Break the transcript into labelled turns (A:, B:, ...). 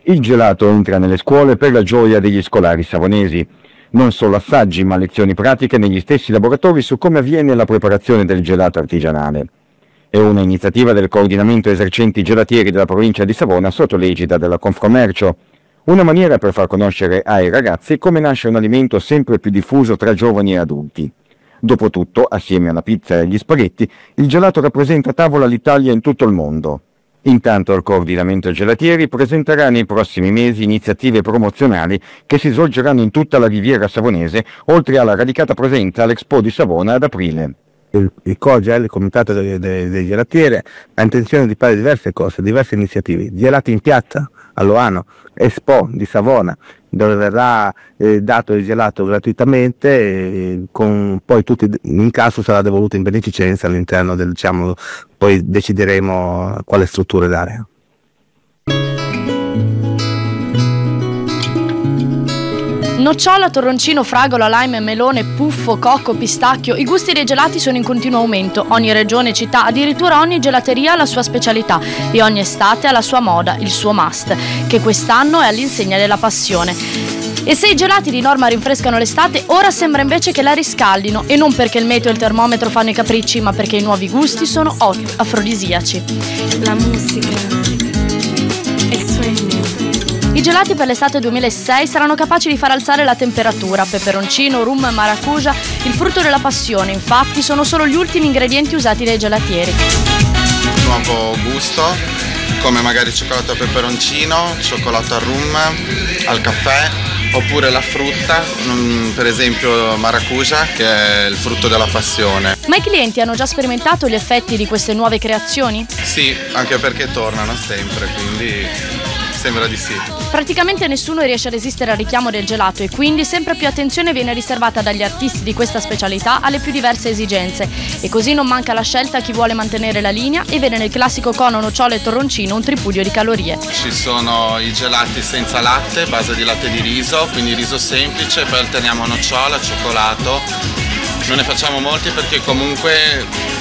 A: Il gelato entra nelle scuole per la gioia degli scolari savonesi. Non solo assaggi, ma lezioni pratiche negli stessi laboratori su come avviene la preparazione del gelato artigianale. È una iniziativa del coordinamento esercenti gelatieri della provincia di Savona sotto l'egida della Confcommercio. Una maniera per far conoscere ai ragazzi come nasce un alimento sempre più diffuso tra giovani e adulti. Dopotutto, assieme alla pizza e agli spaghetti, il gelato rappresenta a tavola l'Italia in tutto il mondo. Intanto il coordinamento gelatieri presenterà nei prossimi mesi iniziative promozionali che si svolgeranno in tutta la Riviera Savonese, oltre alla radicata presenza all'Expo di Savona ad aprile.
B: Il COGEL, il Comitato dei Gelatieri, ha intenzione di fare diverse cose, diverse iniziative. Gelati in piazza a Loano, Expo di Savona, dove verrà dato il gelato gratuitamente, con poi tutti, in caso sarà devoluto in beneficenza all'interno del, poi decideremo quale strutture dare.
C: Nocciola, torroncino, fragola, lime, melone, puffo, cocco, pistacchio. I gusti dei gelati sono in continuo aumento. Ogni regione, città, addirittura ogni gelateria ha la sua specialità e ogni estate ha la sua moda, il suo must, che quest'anno è all'insegna della passione. E se i gelati di norma rinfrescano l'estate, ora sembra invece che la riscaldino, e non perché il meteo e il termometro fanno i capricci, ma perché i nuovi gusti sono afrodisiaci.
D: La musica, il sueño.
C: I gelati per l'estate 2006 saranno capaci di far alzare la temperatura. Peperoncino, rum, maracuja, il frutto della passione, infatti, sono solo gli ultimi ingredienti usati dai gelatieri.
E: Nuovo gusto, come magari cioccolato al peperoncino, cioccolato al rum, al caffè, oppure la frutta, per esempio maracuja, che è il frutto della passione.
C: Ma i clienti hanno già sperimentato gli effetti di queste nuove creazioni?
E: Sì, anche perché tornano sempre, quindi sembra di sì.
C: Praticamente nessuno riesce a resistere al richiamo del gelato e quindi sempre più attenzione viene riservata dagli artisti di questa specialità alle più diverse esigenze, e così non manca la scelta a chi vuole mantenere la linea e vede nel classico cono, nocciola e torroncino un tripudio di calorie.
E: Ci sono i gelati senza latte, base di latte di riso, quindi riso semplice, poi alterniamo nocciola, cioccolato. Non ne facciamo molti perché comunque